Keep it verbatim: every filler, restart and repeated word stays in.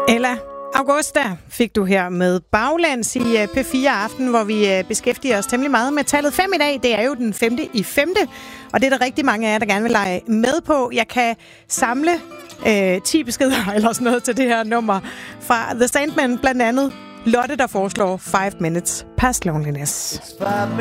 Ella Augusta fik du her med Baglands i P fire Aften, hvor vi beskæftiger os temmelig meget med tallet fem i dag. Det er jo den femte i femte, og det er der rigtig mange af jer, der gerne vil lege med på. Jeg kan samle øh, ti beskeder eller sådan noget til det her nummer fra The Sandmen, blandt andet Lotte, der foreslår five minutes past loneliness.